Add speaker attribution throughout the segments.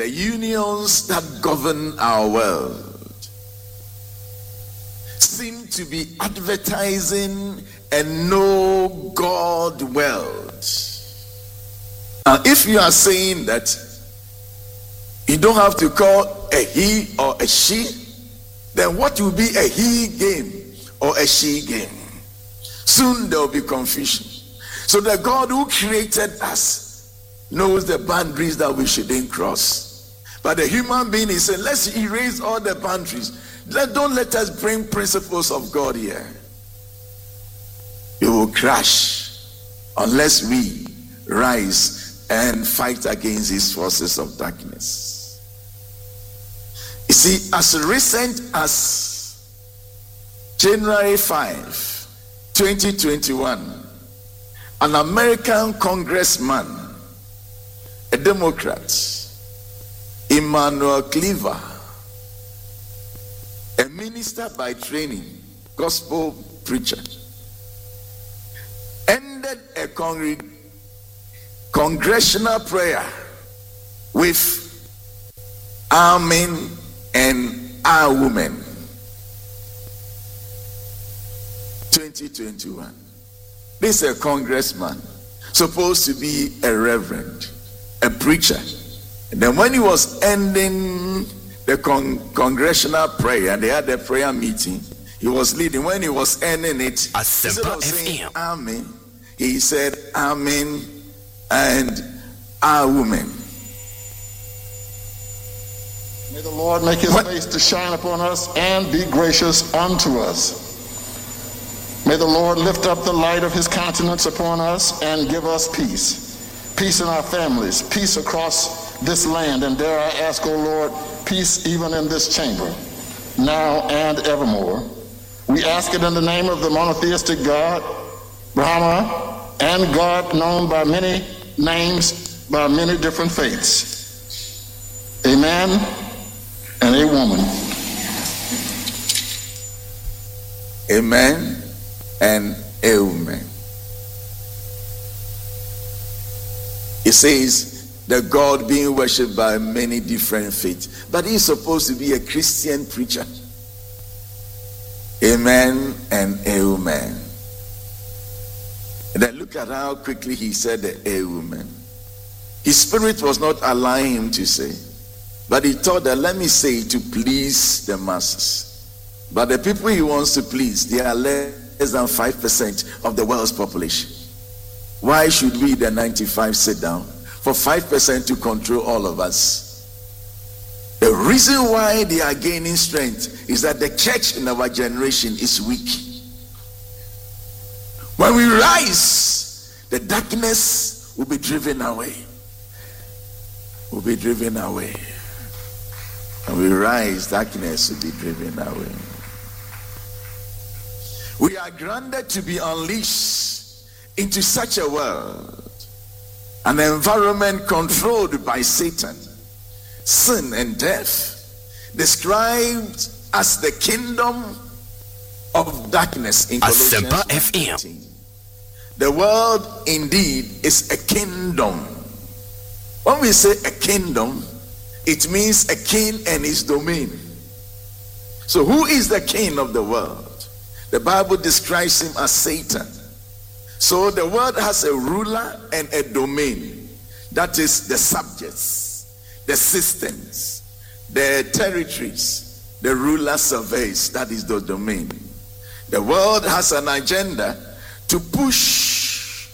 Speaker 1: the unions that govern our world seem to be advertising a no God world. Now, if you are saying that you don't have to call a he or a she, then what will be a he game or a she game? Soon there will be confusion. So the God who created us knows the boundaries that we shouldn't cross. But the human being is saying, let's erase all the boundaries. Don't let us bring principles of God here. We will crash unless we rise and fight against these forces of darkness. You see, as recent as January 5, 2021, an American congressman, a Democrat, Emmanuel Cleaver, a minister by training, gospel preacher, ended a congressional prayer with Amen and Our Women 2021. This is a congressman, supposed to be a reverend, a preacher. And then when he was ending the congressional prayer, and they had a prayer meeting, he was leading. When he was ending it, instead of saying Amen, he said Amen and Our Women.
Speaker 2: May the Lord make his face to shine upon us and be gracious unto us. May the Lord lift up the light of his countenance upon us and give us peace. Peace in our families, peace across this land, and dare I ask, O Lord, peace even in this chamber, now and evermore. We ask it in the name of the monotheistic God, Brahma, and God known by many names, by many different faiths. Amen and a woman.
Speaker 1: Amen and a woman. It says the God being worshipped by many different faiths, but he's supposed to be a Christian preacher. Amen and a woman. And then look at how quickly he said a woman. His spirit was not allowing him to say, but he thought that let me say to please the masses. But the people he wants to please, they are less than 5% of the world's population. Why should we, the 95, sit down for 5% to control all of us? The reason why they are gaining strength is that the church in our generation is weak. When we rise, the darkness will be driven away. Will be driven away. When we rise, darkness will be driven away. We are granted to be unleashed into such a world, an environment controlled by Satan, sin and death, described as the kingdom of darkness in Colossians 1:18. The world indeed is a kingdom. When we say a kingdom, it means a king and his domain. So who is the king of the world? The Bible describes him as Satan. So the world has a ruler and a domain. That is the subjects, the systems, the territories, the ruler surveys. That is the domain. The world has an agenda to push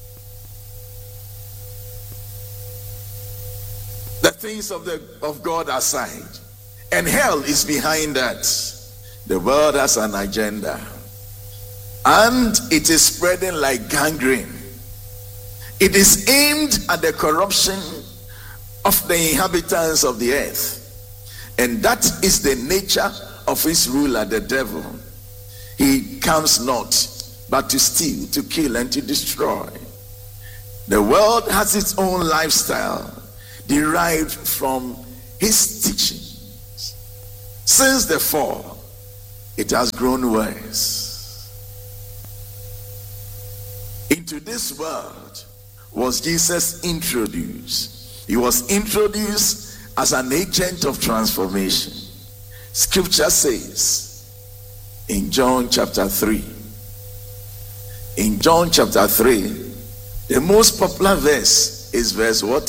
Speaker 1: the things of God aside. And hell is behind that. The world has an agenda, and it is spreading like gangrene. It is aimed at the corruption of the inhabitants of the earth, and that is the nature of his ruler, the devil. He comes not but to steal, to kill, and to destroy. The world has its own lifestyle derived from his teachings. Since the fall, it has grown worse. Into this world was Jesus introduced. He was introduced as an agent of transformation. Scripture says in John chapter 3, in John chapter 3, the most popular verse is verse what?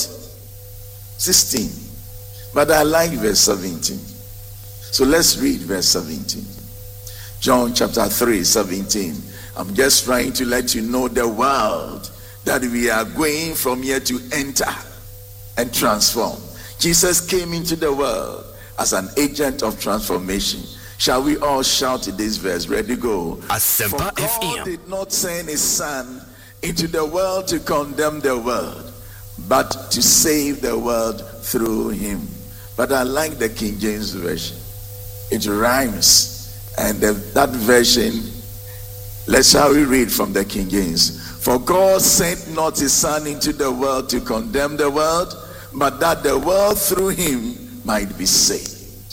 Speaker 1: 16. But I like verse 17. So let's read verse 17. John chapter 3, 17. I'm just trying to let you know the world that we are going from here to enter and transform. Jesus came into the world as an agent of transformation. Shall we all shout this verse? Ready, go. For God did not send his son into the world to condemn the world, but to save the world through him. But I like the King James Version. It rhymes. And that version, shall we read from the King James? For God sent not his son into the world to condemn the world, but that the world through him might be saved.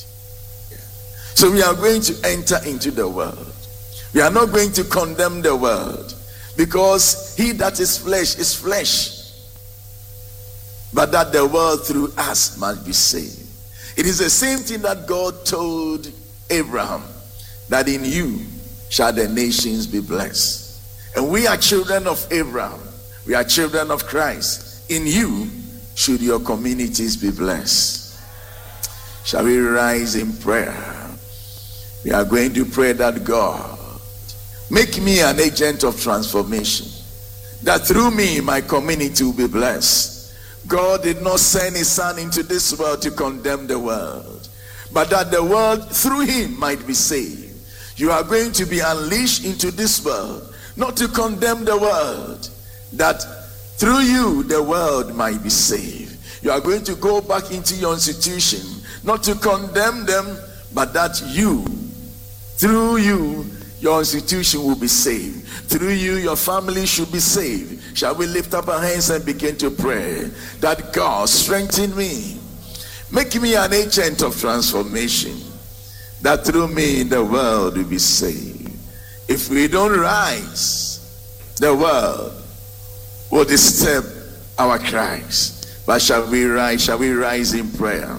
Speaker 1: So we are going to enter into the world. We are not going to condemn the world, because he that is flesh, but that the world through us must be saved. It is the same thing that God told Abraham, that in you shall the nations be blessed. And we are children of Abraham. We are children of Christ. In you should your communities be blessed. Shall we rise in prayer? We are going to pray that God, make me an agent of transformation, that through me my community will be blessed. God did not send his son into this world to condemn the world, but that the world through him might be saved. You are going to be unleashed into this world, not to condemn the world, that through you the world might be saved. You are going to go back into your institution, not to condemn them, but that through you, your institution will be saved. Through you, your family should be saved. Shall we lift up our hands and begin to pray that God strengthen me, make me an agent of transformation, that through me the world will be saved. If we don't rise, the world will disturb our cries. But shall we rise? Shall we rise in prayer?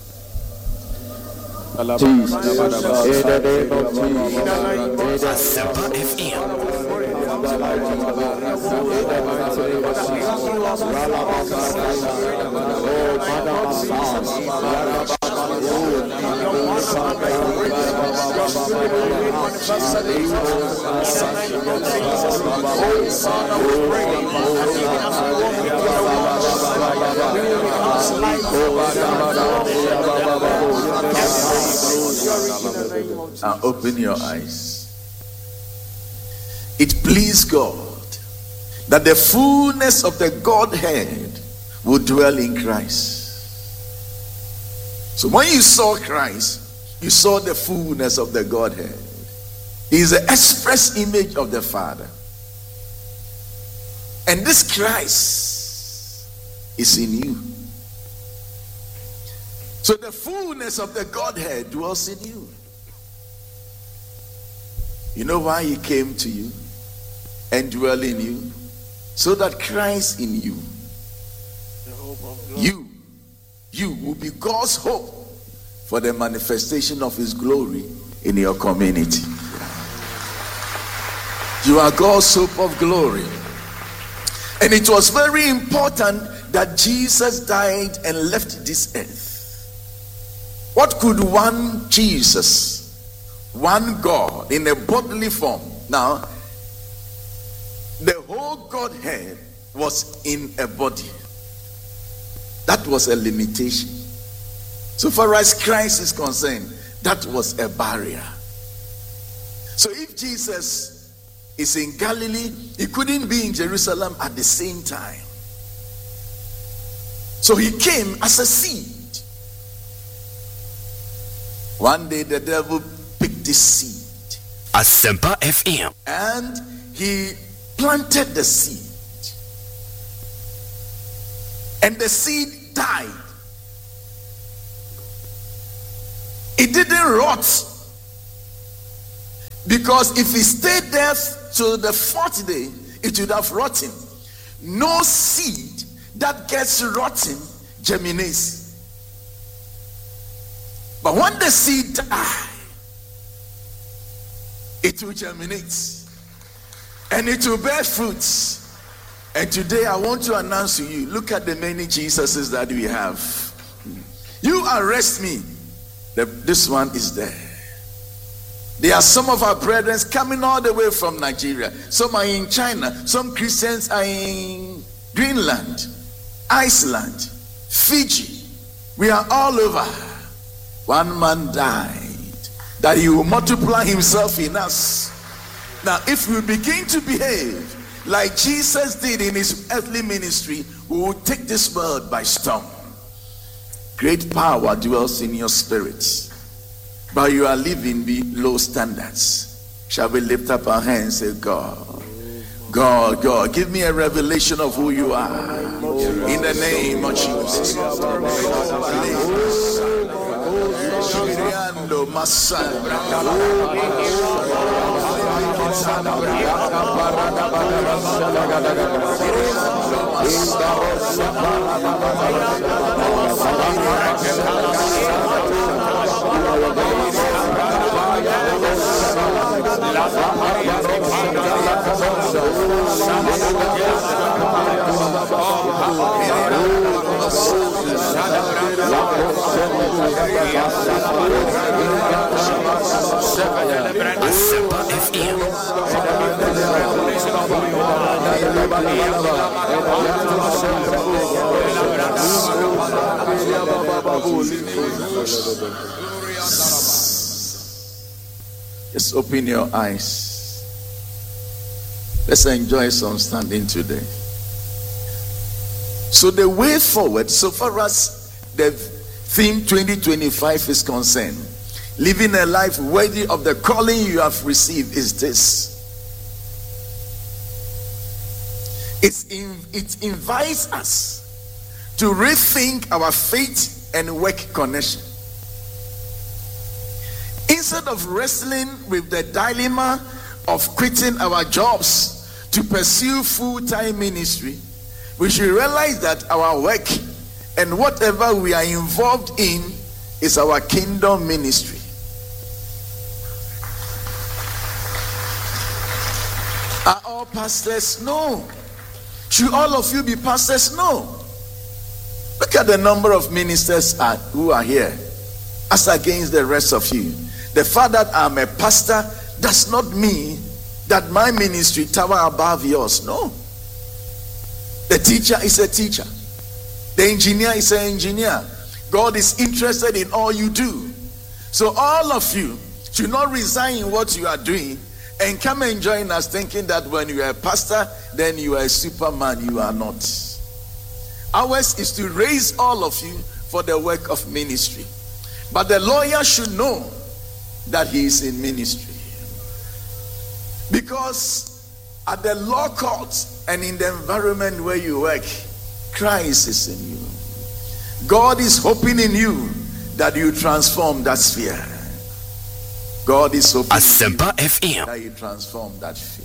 Speaker 3: Jesus. In the name of Jesus.
Speaker 1: Now open your eyes. It pleased God that the fullness of the Godhead would dwell in Christ. So when you saw Christ, you saw the fullness of the Godhead. He is the express image of the Father. And this Christ is in you. So the fullness of the Godhead dwells in you. You know why he came to you and dwell in you? So that Christ in you, you will be God's hope for the manifestation of his glory in your community. You are God's hope of glory. And it was very important that Jesus died and left this earth. What could one Jesus, one God in a bodily form? Now, the whole Godhead was in a body. That was a limitation. So far as Christ is concerned, that was a barrier. So if Jesus is in Galilee, he couldn't be in Jerusalem at the same time. So he came as a seed. One day the devil picked this seed.
Speaker 4: Asempa FM.
Speaker 1: And he planted the seed. And the seed died. It didn't rot. Because if it stayed there till the fourth day, it would have rotten. No seed that gets rotten germinates. But when the seed dies, it will germinate and it will bear fruits. And today I want to announce to you, look at the many Jesuses that we have. You arrest me, this one is there. There are some of our brethren coming all the way from Nigeria. Some are in China. Some Christians are in Greenland, Iceland, Fiji. We are all over. One man died that he will multiply himself in us. Now, if we begin to behave like Jesus did in his earthly ministry, we will take this world by storm. Great power dwells in your spirit, but you are living below standards. Shall we lift up our hands and say, God, God, give me a revelation of who you are. In the name of Jesus.
Speaker 4: Asempa FM.
Speaker 1: Just open your eyes. Let's enjoy some standing today. So the way forward, so far as the theme 2025 is concerned, living a life worthy of the calling you have received, is this. It invites us to rethink our faith and work connection. Instead of wrestling with the dilemma of quitting our jobs to pursue full-time ministry, we should realize that our work and whatever we are involved in is our kingdom ministry. Are all pastors? No. Should all of you be pastors? No. Look at the number of ministers who are here as against the rest of you. The fact that I'm a pastor does not mean that my ministry tower above yours. No. The teacher is a teacher. The engineer is an engineer. God is interested in all you do. So all of you should not resign in what you are doing and come and join us thinking that when you are a pastor, then you are a superman. You are not. Ours is to raise all of you for the work of ministry. But the lawyer should know that he is in ministry. Because at the law court and in the environment where you work, Christ is in you. God is hoping in you that you transform that sphere. God is hoping
Speaker 4: Asempa FM.
Speaker 1: that you transform that sphere.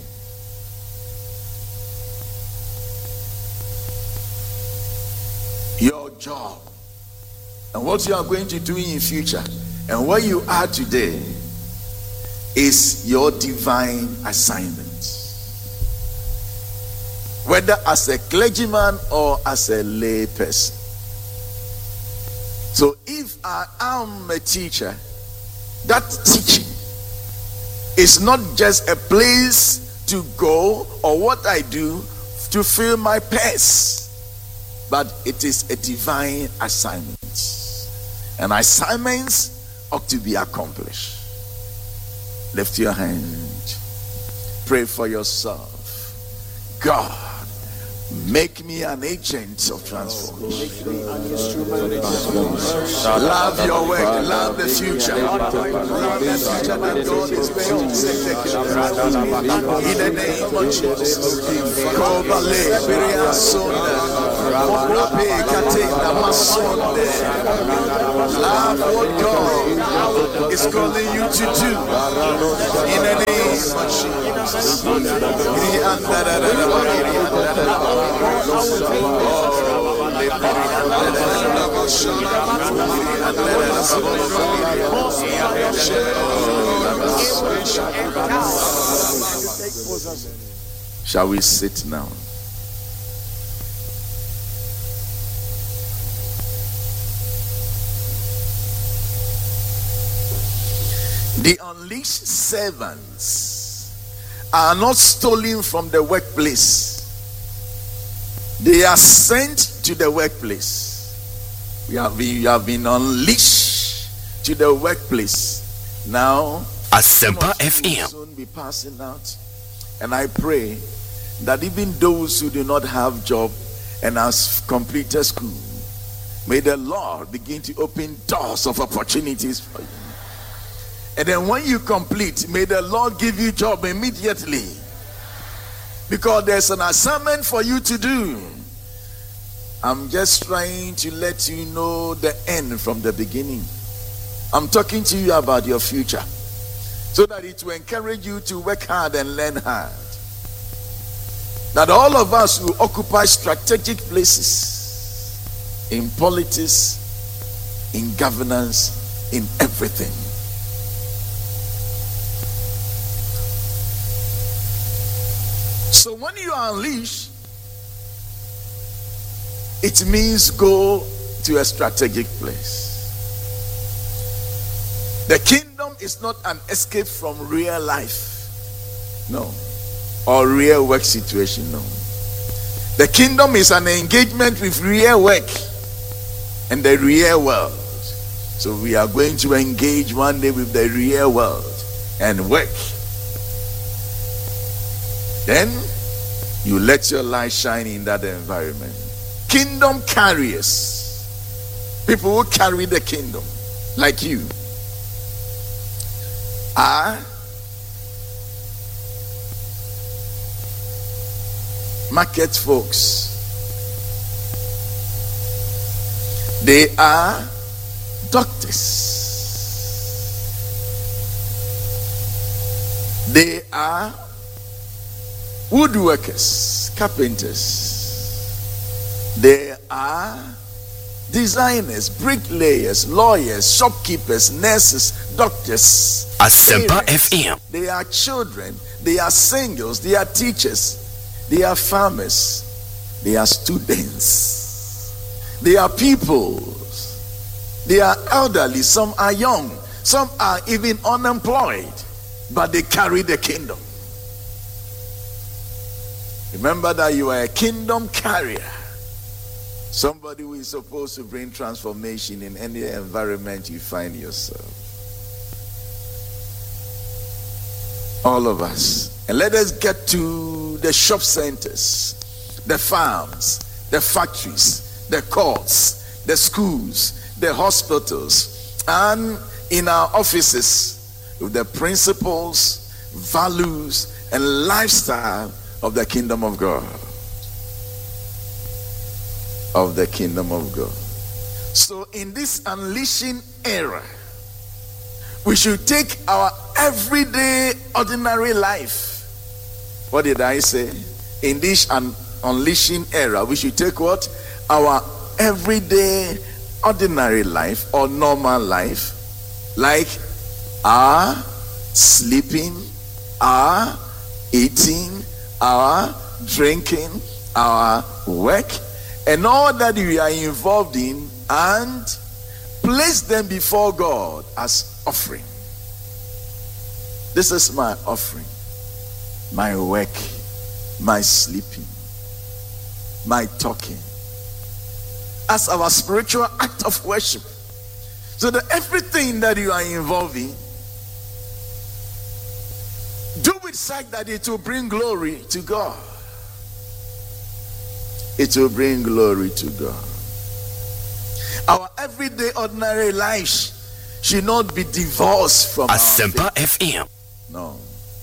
Speaker 1: Your job and what you are going to do in future and where you are today is your divine assignment. Whether as a clergyman or as a lay person. So if I am a teacher, that teaching is not just a place to go or what I do to fill my purse, but it is a divine assignment. And assignments ought to be accomplished. Lift your hand. Pray for yourself. God, make me an agent of transformation. Love your work. Love the future. Love the future that God is going to take. In the name of Jesus. Love what God is calling you to do. In the name of Jesus. Shall we sit now? The unleashed servants are not stolen from the workplace. They are sent to the workplace. You have been unleashed to the workplace. Now,
Speaker 4: Asempa FM
Speaker 1: will soon be passing out. And I pray that even those who do not have job and has completed school, may the Lord begin to open doors of opportunities for you. And then when you complete, may the Lord give you job immediately. Because there's an assignment for you to do. I'm just trying to let you know the end from the beginning. I'm talking to you about your future, so that it will encourage you to work hard and learn hard. That all of us will occupy strategic places in politics, in governance, in everything. So when you are unleashed, it means go to a strategic place. The kingdom is not an escape from real life, no, or real work situation, no. The kingdom is an engagement with real work and the real world. So we are going to engage one day with the real world and work. Then you let your light shine in that environment. Kingdom carriers, people who carry the kingdom, like you, are market folks. They are doctors. They are woodworkers, carpenters. They are designers, bricklayers, lawyers, shopkeepers, nurses, doctors.
Speaker 4: Asempa
Speaker 1: parents.
Speaker 4: FM.
Speaker 1: They are children, they are singles, they are teachers, they are farmers, they are students, they are peoples, they are elderly, some are young, some are even unemployed, but they carry the kingdom. Remember that you are a kingdom carrier. Somebody who is supposed to bring transformation in any environment you find yourself. All of us. And let us get to the shop centers, the farms, the factories, the courts, the schools, the hospitals, and in our offices with the principles, values, and lifestyle of the kingdom of God. Of the kingdom of God. So in this unleashing era, we should take our everyday ordinary life. What did I say? In this unleashing era, we should take what? Our everyday ordinary life or normal life, like our sleeping, our eating, our drinking, our work, and all that we are involved in, and place them before God as offering. This is my offering, my work, my sleeping, my talking, as our spiritual act of worship. So that everything that you are involved in, do it such that it will bring glory to God. It will bring glory to God. Our everyday ordinary life should not be divorced from
Speaker 4: Asempa
Speaker 1: our faith.
Speaker 4: FM.
Speaker 1: No.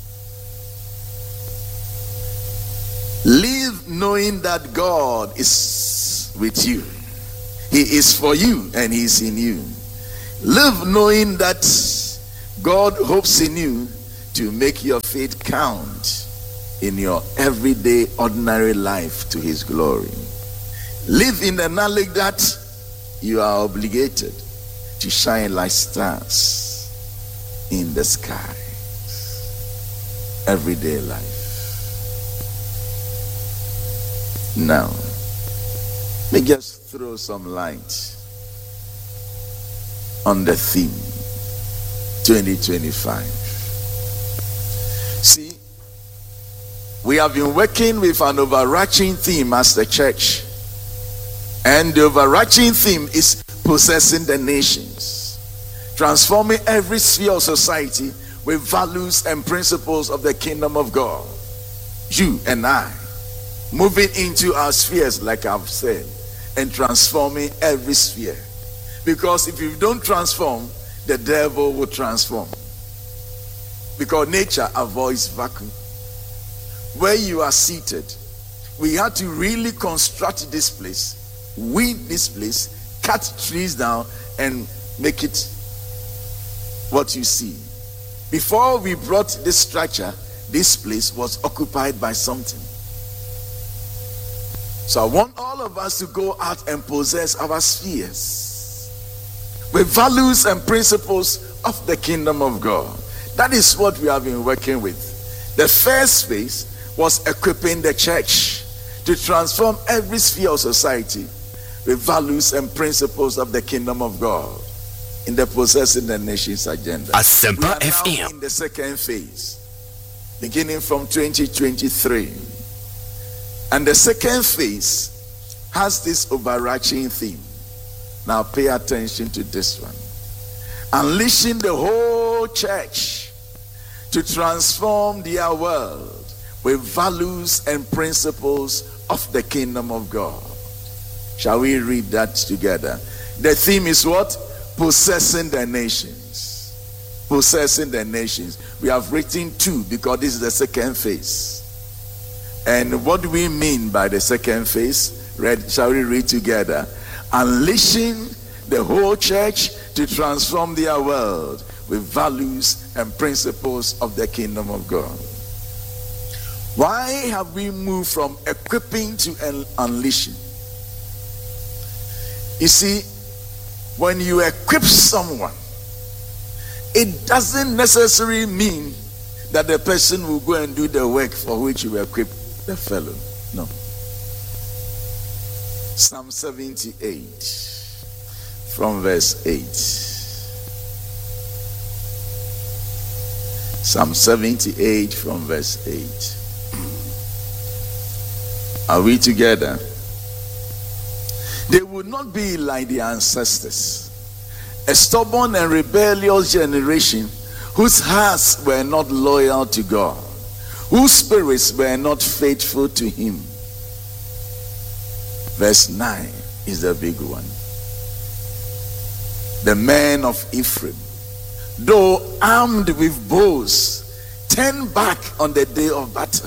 Speaker 1: Live knowing that God is with you. He is for you and He is in you. Live knowing that God hopes in you to make your faith count in your everyday ordinary life to His glory. Live in the knowledge that you are obligated to shine like stars in the sky. Everyday life. Now, let me just throw some light on the theme 2025. See, we have been working with an overarching theme as the church, and the overarching theme is possessing the nations, transforming every sphere of society with values and principles of the kingdom of God. You and I moving into our spheres, like I've said, and transforming every sphere. Because if you don't transform, the devil will transform. Because nature avoids vacuum. Where you are seated, we had to really construct this place, weed this place, cut trees down, and make it what you see. Before we brought this structure, this place was occupied by something. So I want all of us to go out and possess our spheres with values and principles of the kingdom of God. That is what we have been working with. The first phase was equipping the church to transform every sphere of society with values and principles of the kingdom of God in the possessing the nations agenda.
Speaker 4: Asempa
Speaker 1: We are
Speaker 4: FM.
Speaker 1: now in the second phase, beginning from 2023. And the second phase has this overarching theme. Now pay attention to this one. Unleashing the whole church to transform their world with values and principles of the kingdom of God. Shall we read that together? The theme is what? Possessing the nations. Possessing the nations. We have written 2 because this is the second phase. And what do we mean by the second phase? Shall we read together? Unleashing the whole church to transform their world with values and principles of the kingdom of God. Why have we moved from equipping to unleashing? You see, when you equip someone, it doesn't necessarily mean that the person will go and do the work for which you equip the fellow. No. Psalm 78 from verse 8. Psalm 78 from verse 8. Are we together? They would not be like their ancestors, a stubborn and rebellious generation whose hearts were not loyal to God, whose spirits were not faithful to him. Verse 9 is the big one. The men of Ephraim, though armed with bows, turned back on the day of battle.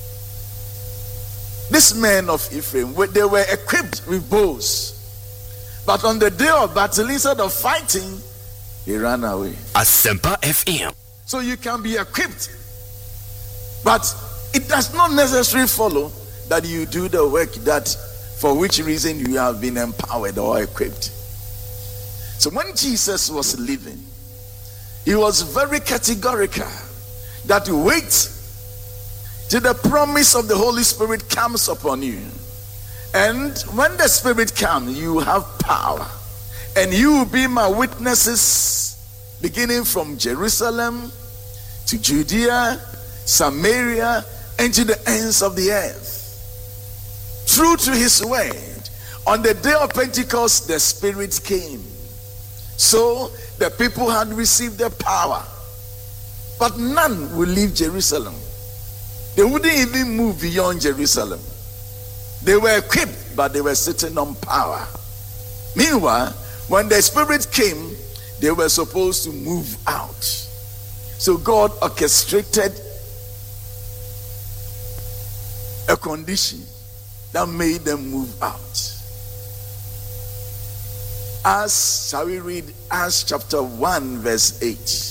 Speaker 1: These men of Ephraim, they were equipped with bows, but on the day of battle, instead of fighting, they ran away.
Speaker 4: Asempa FM.
Speaker 1: So you can be equipped, but it does not necessarily follow that you do the work that for which reason you have been empowered or equipped. So when Jesus was living, he was very categorical that you wait till the promise of the Holy Spirit comes upon you. And when the Spirit comes, you have power. And you will be my witnesses, beginning from Jerusalem to Judea, Samaria, and to the ends of the earth. True to his word, on the day of Pentecost, the Spirit came. So the people had received the power. But none will leave Jerusalem. They wouldn't even move beyond Jerusalem. They were equipped, but they were sitting on power. Meanwhile, when the Spirit came, they were supposed to move out. So God orchestrated a condition that made them move out. Shall we read Acts chapter 1 verse 8?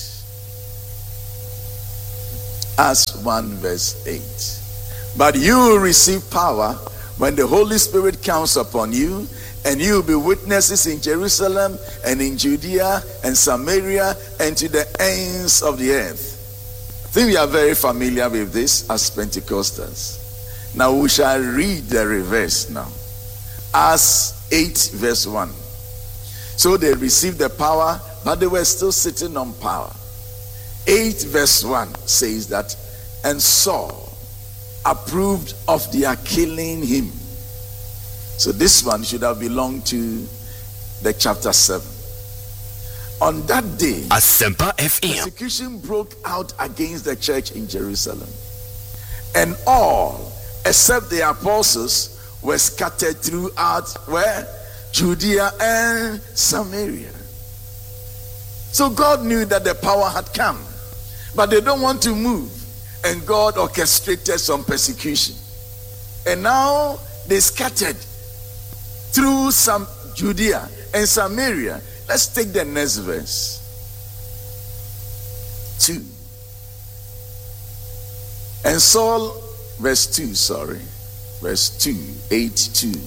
Speaker 1: Acts 1 verse 8. But you will receive power when the Holy Spirit comes upon you, and you will be witnesses in Jerusalem and in Judea and Samaria and to the ends of the earth. I think we are very familiar with this as Pentecostals. Now we shall read the reverse now. Acts 8 verse 1. So they received the power, but they were still sitting on power. 8 verse 1 says that, and Saul approved of their killing him. So this one should have belonged to the chapter 7. On that day,
Speaker 4: Asempa FM.
Speaker 1: persecution broke out against the church in Jerusalem. And all, except the apostles, were scattered throughout where? Judea and Samaria. So God knew that the power had come, but they don't want to move. And God orchestrated some persecution. And now they scattered through some Judea and Samaria. Let's take the next verse. 2. And Saul, verse 2, verse 2, 8:2.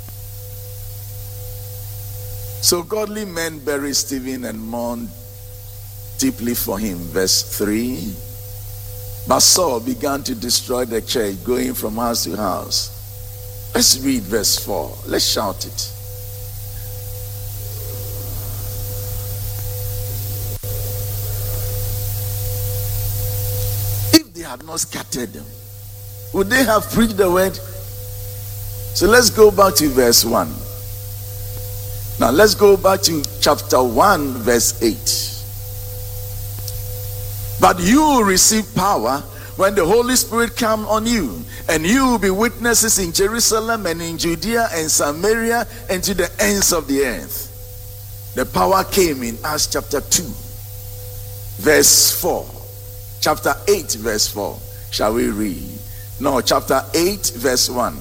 Speaker 1: So godly men buried Stephen and mourned deeply for him. Verse 3. But Saul began to destroy the church, going from house to house. Let's read verse 4. Let's shout it. If they had not scattered them, would they have preached the word? So let's go back to verse 1. Now let's go back to chapter 1 verse 8. But you will receive power when the Holy Spirit comes on you, and you will be witnesses in Jerusalem and in Judea and Samaria and to the ends of the earth. The power came in Acts chapter 2 verse 4. Chapter 8 verse 4. Shall we read? No, chapter 8 verse 1.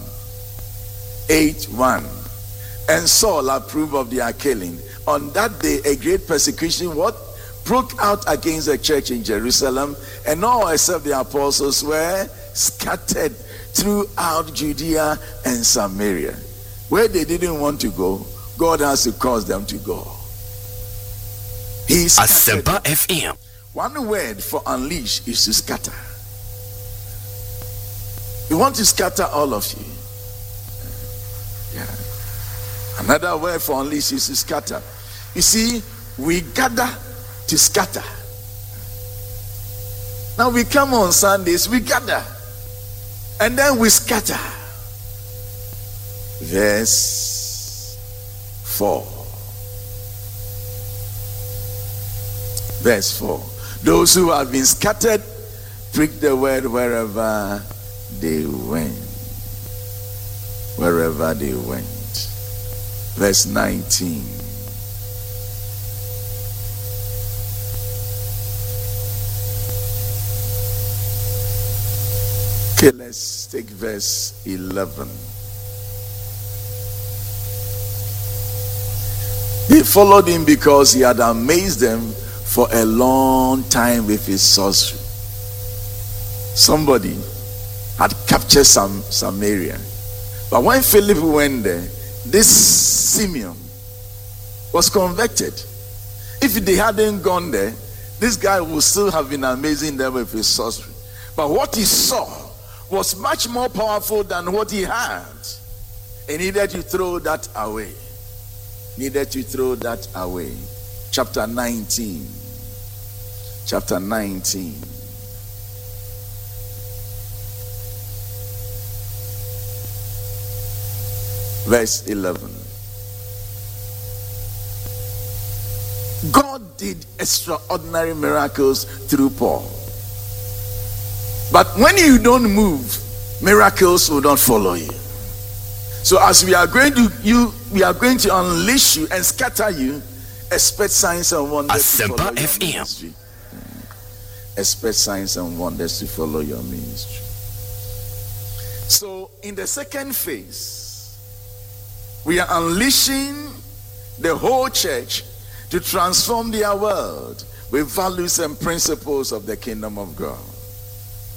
Speaker 1: 8:1. And Saul approved of their killing. On that day a great persecution broke out against the church in Jerusalem, and all except the apostles were scattered throughout Judea and Samaria. Where they didn't want to go, God has to cause them to go. He scattered.
Speaker 4: Asempa FM.
Speaker 1: One word for unleash is to scatter. We want to scatter all of you. Yeah. Another word for unleash is to scatter. You see, we gather to scatter. Now we come on Sundays, we gather, and then we scatter. Verse 4. Verse 4. Those who have been scattered preach the word wherever they went. Wherever they went. Verse 19. Okay, let's take verse 11. They followed him because he had amazed them for a long time with his sorcery. Somebody had captured Samaria. But when Philip went there, this Simeon was converted. If they hadn't gone there, this guy would still have been amazing them with his sorcery. But what he saw was much more powerful than what he had. He needed to throw that away. Needed to throw that away. Chapter 19. Chapter 19. Verse 11. God did extraordinary miracles through Paul. But when you don't move, miracles will not follow you. So as we are going to unleash you and scatter you, expect signs and wonders to follow your ministry. Expect signs and wonders to follow your ministry. So in the second phase, we are unleashing the whole church to transform their world with values and principles of the kingdom of God.